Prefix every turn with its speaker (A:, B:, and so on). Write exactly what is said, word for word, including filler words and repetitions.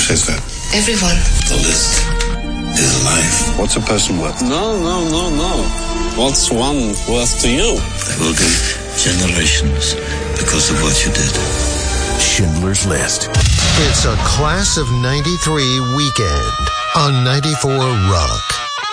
A: says that?
B: Everyone.
A: The list is alive. What's a person worth?
C: No, no, no, no. What's one worth to you?
A: They will be generations because of what you did.
D: Schindler's List.
E: It's a Class of ninety-three weekend on ninety-four Rock.